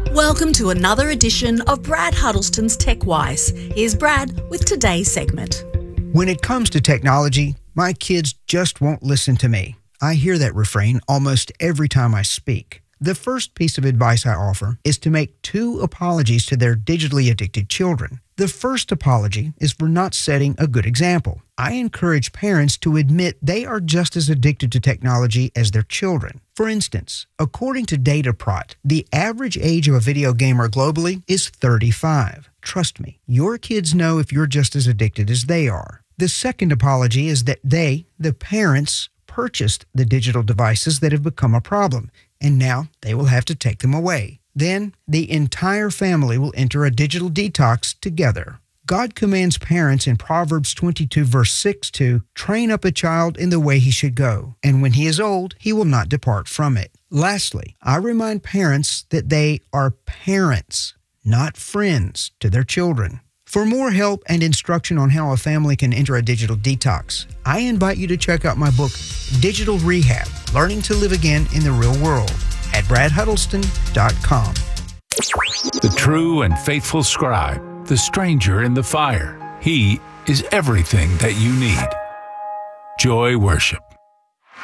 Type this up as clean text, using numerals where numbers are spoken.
Welcome to another edition of Brad Huddleston's TechWise. Here's Brad with today's segment. When it comes to technology, my kids just won't listen to me. I hear that refrain almost every time I speak. The first piece of advice I offer is to make 2 apologies to their digitally addicted children. The first apology is for not setting a good example. I encourage parents to admit they are just as addicted to technology as their children. For instance, according to Dataprot, the average age of a video gamer globally is 35. Trust me, your kids know if you're just as addicted as they are. The second apology is that they, the parents, purchased the digital devices that have become a problem, and now they will have to take them away. Then the entire family will enter a digital detox together. God commands parents in Proverbs 22 verse 6 to train up a child in the way he should go, and when he is old, he will not depart from it. Lastly, I remind parents that they are parents, not friends to their children. For more help and instruction on how a family can enter a digital detox, I invite you to check out my book, Digital Rehab, Learning to Live Again in the Real World, at bradhuddleston.com. The true and faithful scribe, the stranger in the fire. He is everything that you need. Joy Worship.